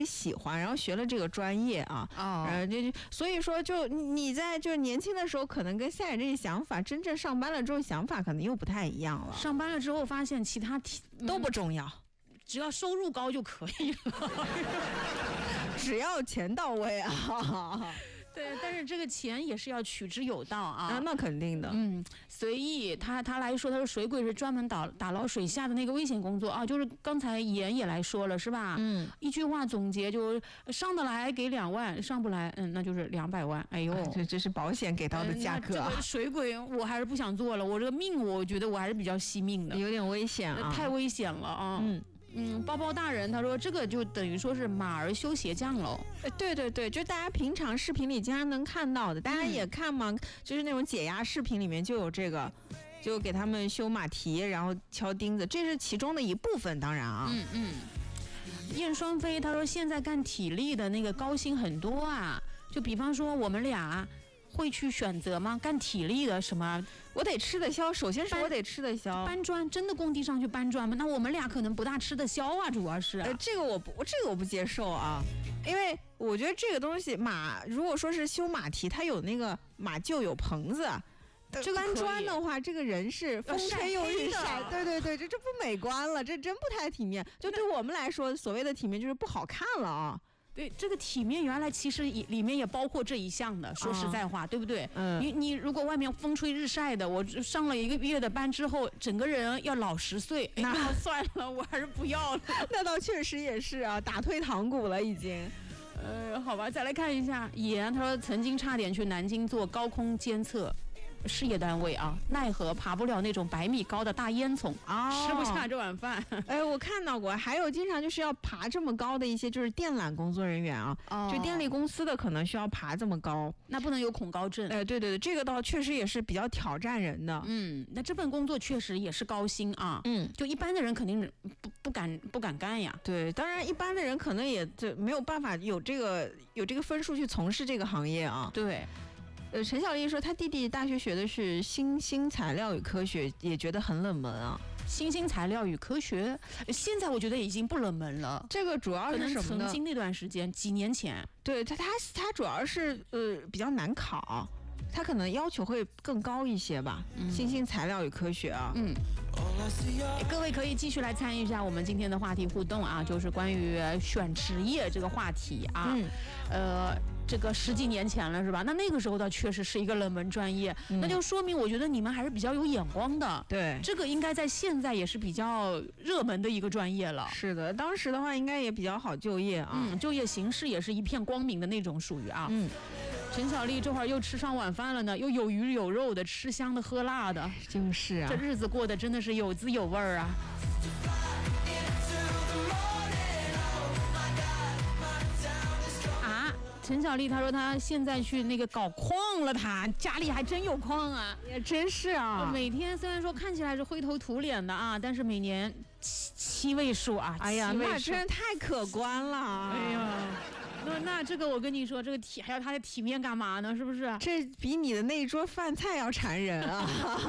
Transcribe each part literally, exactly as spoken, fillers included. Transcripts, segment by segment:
喜欢，然后学了这个专业啊， 哦， 呃，就所以说就你在就是年轻的时候，可能跟现在这个想法，真正上班了之后想法可能又不太一样了。 上班了之后发现其他题、 嗯、都不重要， 只要收入高就可以了， 只要钱到位啊。 对，但是这个钱也是要取之有道啊。 啊，那肯定的。 嗯，随意他他来说，他说水鬼是专门打打捞水下的那个危险工作啊，就是刚才妍也来说了是吧？ 嗯， 一句话总结就上得来给两万，上不来嗯那就是两百万。哎呦， 啊、这这是保险给到的价格、啊呃。这个水鬼我还是不想做了，我这个命我觉得我还是比较惜命的， 有点危险啊， 太危险了啊。 嗯。 嗯，包包大人他说这个就等于说是马儿修鞋匠喽。 呃，对对对，就大家平常视频里经常能看到的，大家也看嘛，嗯、就是那种解压视频里面就有这个，就给他们修马蹄，然后敲钉子，这是其中的一部分，当然啊。 嗯嗯。燕双飞他说现在干体力的那个高薪很多啊，就比方说我们俩。会去选择吗？干体力的什么？ 我得吃得消，首先是我得吃得消。 搬砖，真的工地上去搬砖吗？那我们俩可能不大吃得消啊，主要是、啊。 呃，这个我不，这个我不接受啊，因为我觉得这个东西马，如果说是修马蹄，它有那个马厩有棚子。这搬砖的话，这个人是风吹又日晒，对对对，这这不美观了，这真不太体面。就对我们来说，所谓的体面就是不好看了啊。 对，这个体面原来其实也里面也包括这一项的，说实在话，啊、对不对？ 嗯， 你你如果外面风吹日晒的，我上了一个月的班之后，整个人要老十岁，那、哎、算了，我还是不要了。 那倒确实也是啊，打退堂鼓了已经。 呃，好吧，再来看一下妍，他说曾经差点去南京做高空监测。事业单位啊，奈何爬不了那种百米高的大烟囱啊、哦，吃不下这碗饭。 哎，我看到过，还有经常就是要爬这么高的一些就是电缆工作人员啊，哦、就电力公司的可能需要爬这么高， 那不能有恐高症。 哎，对对对，这个倒确实也是比较挑战人的。 嗯，那这份工作确实也是高薪啊。 嗯， 就一般的人肯定不不敢不敢干呀。 对，当然一般的人可能也这没有办法有这个有这个分数去从事这个行业啊。 对。 呃，陈小丽说，她弟弟大学学的是新兴材料与科学，也觉得很冷门啊。 新兴材料与科学，现在我觉得已经不冷门了。 这个主要是什么呢？ 曾经那段时间，几年前， 对他，他他主要是呃比较难考，他可能要求会更高一些吧。嗯、新兴材料与科学啊， 嗯。各位可以继续来参与一下我们今天的话题互动啊，就是关于选职业这个话题啊。嗯，呃。这个十几年前了是吧？那那个时候倒确实是一个冷门专业，嗯、那就说明我觉得你们还是比较有眼光的。 对， 这个应该在现在也是比较热门的一个专业了。 是的，当时的话应该也比较好就业啊， 嗯，就业形势也是一片光明的那种属于啊。 嗯， 陈小丽这会儿又吃上晚饭了呢，又有鱼有肉的，吃香的喝辣的， 就是啊， 这日子过得真的是有滋有味儿啊。陈小丽她说她现在去那个搞矿了，她家里还真有矿啊， 也真是啊。 每天虽然说看起来是灰头土脸的啊，但是每年七七位数啊。 哎呀，那真太可观了。 哎呀，那那这个我跟你说，这个体还要他的体面干嘛呢？是不是？ 这比你的那一桌饭菜要馋人啊。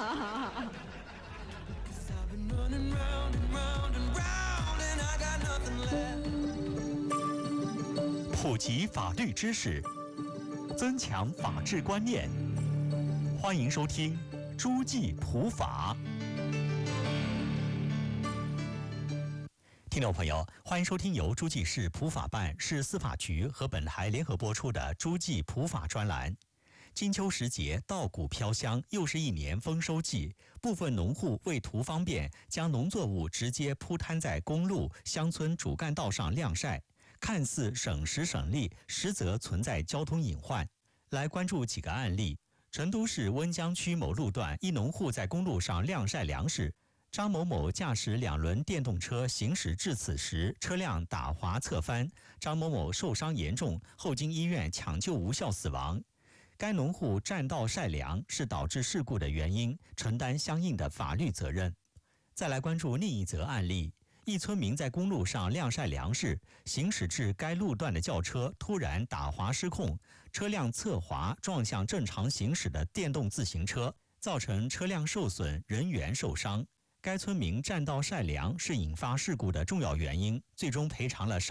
普及法律知识，增强法治观念。欢迎收听诸暨普法。听众朋友，欢迎收听由诸暨市普法办、市司法局和本台联合播出的诸暨普法专栏。金秋时节，稻谷飘香，又是一年丰收季。部分农户为图方便，将农作物直接铺摊在公路、乡村主干道上晾晒。看似省时省力，实则存在交通隐患。来关注几个案例。成都市温江区某路段，一农户在公路上晾晒粮食。张某某驾驶两轮电动车行驶至此时，车辆打滑侧翻，张某某受伤严重，后经医院抢救无效死亡。该农户占道晒粮是导致事故的原因，承担相应的法律责任。再来关注另一则案例。一村民在公路上晾晒粮食，行驶至该路段的轿车突然打滑失控，车辆侧滑撞向正常行驶的电动自行车，造成车辆受损，人员受伤。该村民占道晒粮是引发事故的重要原因，最终赔偿了伤